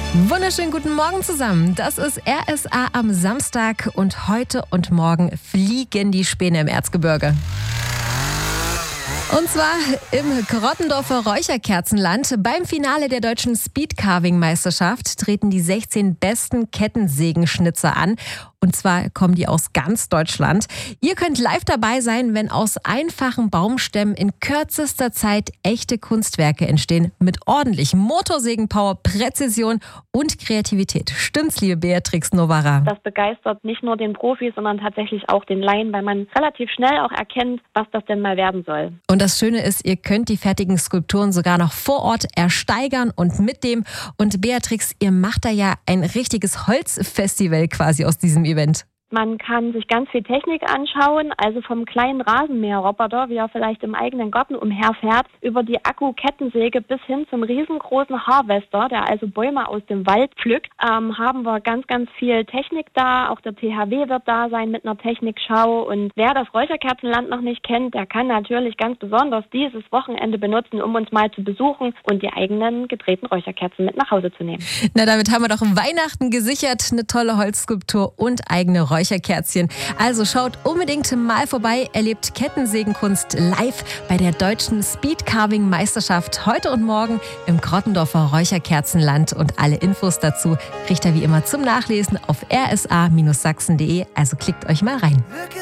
Wunderschönen guten Morgen zusammen. Das ist RSA am Samstag und heute und morgen fliegen die Späne im Erzgebirge. Und zwar im Grottendorfer Räucherkerzenland. Beim Finale der deutschen Speedcarving-Meisterschaft treten die 16 besten Kettensägenschnitzer an. Und zwar kommen die aus ganz Deutschland. Ihr könnt live dabei sein, wenn aus einfachen Baumstämmen in kürzester Zeit echte Kunstwerke entstehen. Mit ordentlichem Motorsägenpower, Präzision und Kreativität. Stimmt's, liebe Beatrix Novara? Das begeistert nicht nur den Profis, sondern tatsächlich auch den Laien, weil man relativ schnell auch erkennt, was das denn mal werden soll. Und das Schöne ist, ihr könnt die fertigen Skulpturen sogar noch vor Ort ersteigern und mitnehmen. Und Beatrix, ihr macht da ja ein richtiges Holzfestival quasi aus diesem Event. Man kann sich ganz viel Technik anschauen, also vom kleinen Rasenmäherroboter, wie er vielleicht im eigenen Garten umherfährt, über die Akku-Kettensäge bis hin zum riesengroßen Harvester, der also Bäume aus dem Wald pflückt, haben wir ganz, ganz viel Technik da. Auch der THW wird da sein mit einer Technikschau. Und wer das Räucherkerzenland noch nicht kennt, der kann natürlich ganz besonders dieses Wochenende benutzen, um uns mal zu besuchen und die eigenen gedrehten Räucherkerzen mit nach Hause zu nehmen. Na, damit haben wir doch Weihnachten gesichert. Eine tolle Holzskulptur und eigene Räucherkerzchen. Also schaut unbedingt mal vorbei, erlebt Kettensägenkunst live bei der deutschen Speedcarving-Meisterschaft heute und morgen im Grottendorfer Räucherkerzenland. Und alle Infos dazu kriegt ihr wie immer zum Nachlesen auf rsa-sachsen.de. Also klickt euch mal rein.